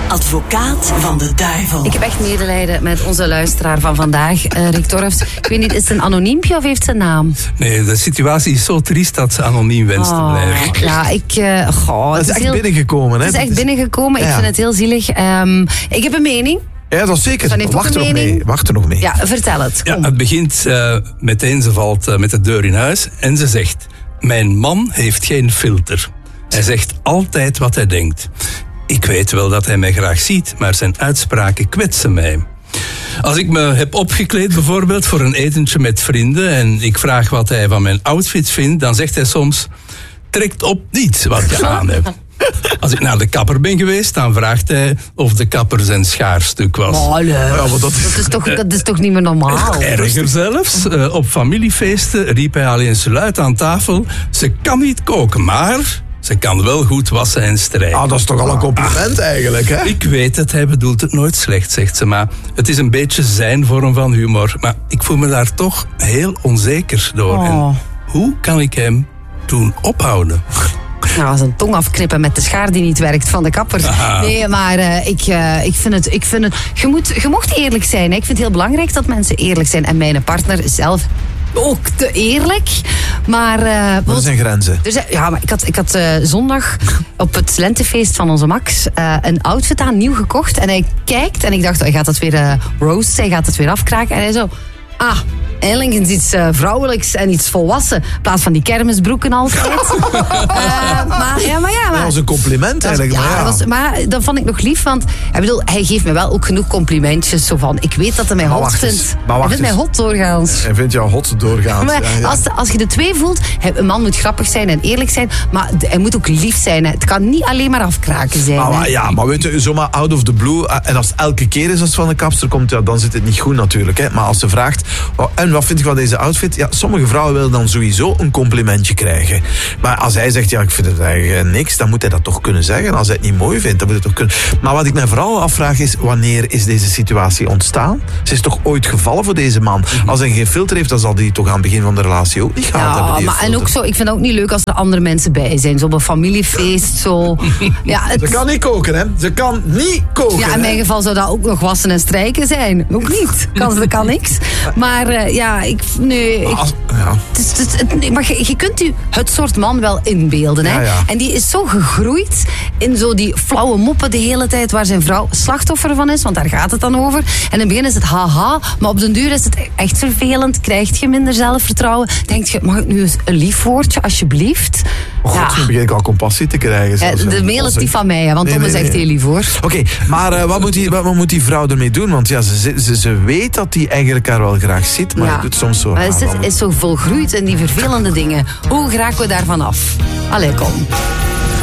advocaat van de duivel. Ik heb echt medelijden met onze luisteraar van vandaag, Rick Torfs. Ik weet niet, is het een anoniempje of heeft ze een naam? Nee, de situatie is zo triest dat ze anoniem wenst te blijven. Ja, dat is echt binnengekomen, hè? Het is echt binnengekomen. Ik vind het heel zielig. Ik heb een mening. Ja, dat is zeker. Wacht er nog mee. Ja, vertel het. Ja, het begint meteen, ze valt met de deur in huis en ze zegt: mijn man heeft geen filter. Hij zegt altijd wat hij denkt. Ik weet wel dat hij mij graag ziet, maar zijn uitspraken kwetsen mij. Als ik me heb opgekleed bijvoorbeeld voor een etentje met vrienden en ik vraag wat hij van mijn outfit vindt, dan zegt hij soms: trekt op niets wat je aan hebt. Als ik naar de kapper ben geweest, dan vraagt hij of de kapper zijn schaarstuk was. Dat is toch niet meer normaal? Erger zelfs, op familiefeesten riep hij al eens luid aan tafel: ze kan niet koken, maar ze kan wel goed wassen en strijken. Dat is toch al een compliment eigenlijk, hè? Ik weet het, hij bedoelt het nooit slecht, zegt ze, maar het is een beetje zijn vorm van humor. Maar ik voel me daar toch heel onzeker door. En hoe kan ik hem doen ophouden? Nou, zijn tong afknippen met de schaar die niet werkt van de kapper. Aha. Nee, maar ik vind het... Je mocht eerlijk zijn. Hè. Ik vind het heel belangrijk dat mensen eerlijk zijn. En mijn partner zelf ook te eerlijk. Maar... er zijn grenzen. Maar ik had zondag op het lentefeest van onze Max een outfit aan, nieuw gekocht. En hij kijkt en ik dacht, hij gaat het weer roosten, hij gaat het weer afkraken. En hij zo... Eindelijk is iets vrouwelijks en iets volwassen. In plaats van die kermisbroeken altijd. Dat was een compliment eigenlijk. Maar dat vond ik nog lief. Want hij geeft me wel ook genoeg complimentjes. Zo van, ik weet dat hij mij hot vindt. Hij vindt mij hot doorgaans. Hij vindt jou hot doorgaans. Maar als je de twee voelt, een man moet grappig zijn en eerlijk zijn. Maar hij moet ook lief zijn. Het kan niet alleen maar afkraken zijn. Maar weet je, zomaar out of the blue. En als het elke keer is als het van de kapster komt, dan zit het niet goed natuurlijk. Hè. Maar als ze vraagt... En wat vind je van deze outfit? Ja, sommige vrouwen willen dan sowieso een complimentje krijgen. Maar als hij zegt, ik vind het eigenlijk niks, dan moet hij dat toch kunnen zeggen. Als hij het niet mooi vindt, dan moet hij het toch kunnen. Maar wat ik mij vooral afvraag is, wanneer is deze situatie ontstaan? Ze is toch ooit gevallen voor deze man? Als hij geen filter heeft, dan zal hij toch aan het begin van de relatie ook niet gehad hebben. En ook zo, ik vind het ook niet leuk als er andere mensen bij zijn. Zo op een familiefeest, zo. Ze kan niet koken, hè? Ze kan niet koken. Ja, in mijn geval zou dat ook nog wassen en strijken zijn. Ook niet. Ze kan niks. Maar maar je kunt u het soort man wel inbeelden. Hè? Ja. En die is zo gegroeid in zo die flauwe moppen de hele tijd waar zijn vrouw slachtoffer van is, want daar gaat het dan over. En in het begin is het haha, maar op den duur is het echt vervelend. Krijg je minder zelfvertrouwen. Denk je, mag ik nu eens een lief woordje, alsjeblieft? Nu begin ik al compassie te krijgen. De mail is die van mij, want Tom is echt heel lief hoor. Oké, maar wat moet die vrouw ermee doen? Want ze weet dat hij eigenlijk haar wel graag ziet, maar het doet soms zo. Het is zo volgroeid in die vervelende dingen. Hoe geraken we daarvan af? Allee, kom.